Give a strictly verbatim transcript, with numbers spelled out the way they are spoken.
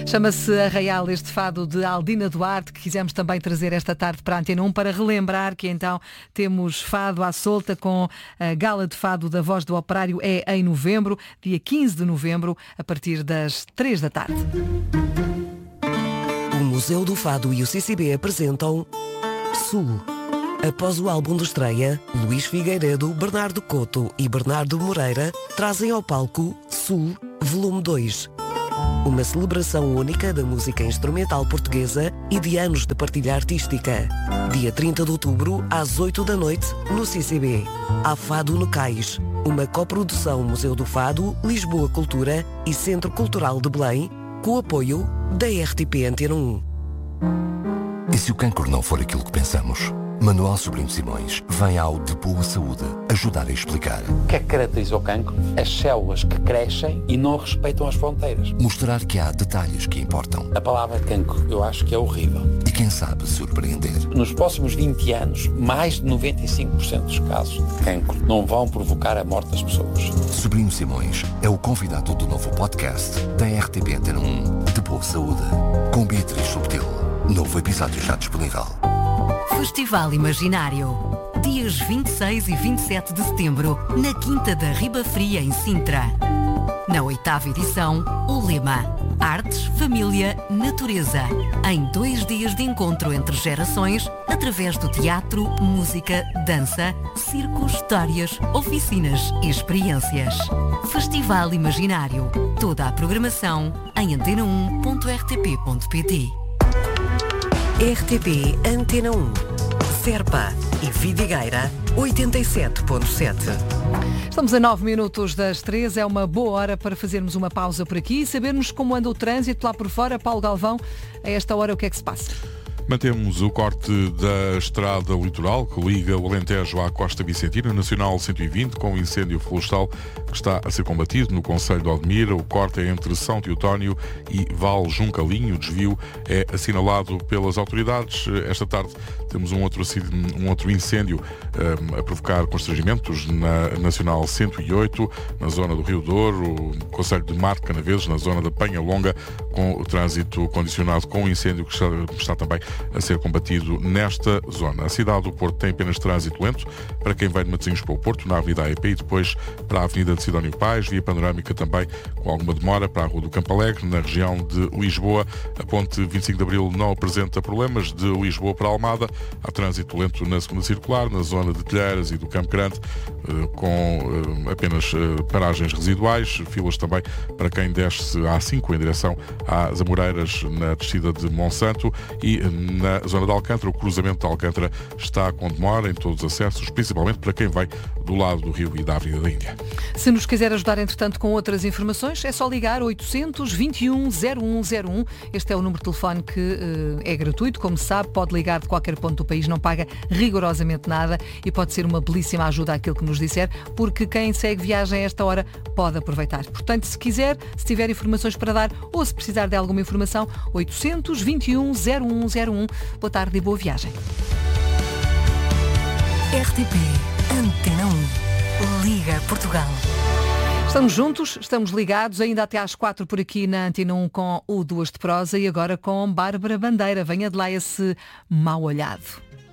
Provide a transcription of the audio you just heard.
Chama-se Arraial, este fado de Aldina Duarte, que quisemos também trazer esta tarde para a Antena um, para relembrar que então temos fado à solta com a Gala de Fado da Voz do Operário, é em novembro, dia quinze de novembro, a partir das três da tarde. O Museu do Fado e o C C B apresentam Sul. Após o álbum de estreia, Luís Figueiredo, Bernardo Couto e Bernardo Moreira trazem ao palco Sul, volume dois. Uma celebração única da música instrumental portuguesa e de anos de partilha artística. Dia trinta de outubro, às oito da noite, no C C B. Há Fado no Cais, uma coprodução Museu do Fado, Lisboa Cultura e Centro Cultural de Belém, com o apoio da R T P Antena um. E se o cancro não for aquilo que pensamos? Manuel Sobrinho Simões vem ao De Boa Saúde ajudar a explicar. O que é que caracteriza o cancro? As células que crescem e não respeitam as fronteiras. Mostrar que há detalhes que importam. A palavra cancro eu acho que é horrível. E quem sabe surpreender. Nos próximos vinte anos, mais de noventa e cinco por cento dos casos de cancro não vão provocar a morte das pessoas. Sobrinho Simões é o convidado do novo podcast da R T P Antena um, De Boa Saúde, com Beatriz Subtil. Novo episódio já disponível. Festival Imaginário. Dias vinte e seis e vinte e sete de setembro, na Quinta da Riba Fria, em Sintra. Na oitava edição, o lema Artes, Família, Natureza. Em dois dias de encontro entre gerações, através do teatro, música, dança, circo, histórias, oficinas e experiências. Festival Imaginário. Toda a programação em antena um ponto r t p ponto p t. R T P Antena um. Serpa e Vidigueira oitenta e sete ponto sete. Estamos a nove minutos das três, é uma boa hora para fazermos uma pausa por aqui e sabermos como anda o trânsito lá por fora. Paulo Galvão, a esta hora o que é que se passa? Mantemos o corte da estrada litoral que liga o Alentejo à Costa Vicentina, Nacional cento e vinte, com o incêndio florestal que está a ser combatido no concelho de Odmira. O corte é entre São Teotónio e Val Juncalinho. O desvio é assinalado pelas autoridades. Esta tarde temos um outro, um outro incêndio um, a provocar constrangimentos na Nacional cento e oito, na zona do Rio Douro, o concelho de Mar de Canaveses, na zona da Penha Longa, com o trânsito condicionado com o incêndio que está, está também a ser combatido nesta zona. A cidade do Porto tem apenas trânsito lento para quem vai de Matosinhos para o Porto, na Avenida A E P, e depois para a Avenida de Sidónio Pais, via panorâmica também com alguma demora para a Rua do Campo Alegre, na região de Lisboa. A ponte vinte e cinco de Abril não apresenta problemas. De Lisboa para Almada há trânsito lento na segunda circular, na zona de Telheiras e do Campo Grande, com apenas paragens residuais, filas também para quem desce a A cinco em direção às Amoreiras na descida de Monsanto, e na zona de Alcântara, o cruzamento de Alcântara está com demora em todos os acessos, principalmente para quem vai do lado do Rio e da Avenida da Índia. Se nos quiser ajudar, entretanto, com outras informações, é só ligar oitocentos, vinte e um, zero um zero um. Este é o número de telefone que uh, é gratuito, como se sabe, pode ligar de qualquer ponto do país, não paga rigorosamente nada e pode ser uma belíssima ajuda àquilo que nos disser, porque quem segue viagem a esta hora pode aproveitar. Portanto, se quiser, se tiver informações para dar ou se precisar de alguma informação, oitocentos, vinte e um, zero um zero um. Boa tarde e boa viagem. R T P Antena um. Liga Portugal. Estamos juntos, estamos ligados, ainda até às quatro por aqui na Antena um com o Duas de Prosa e agora com Bárbara Bandeira. Venha de lá esse mal olhado.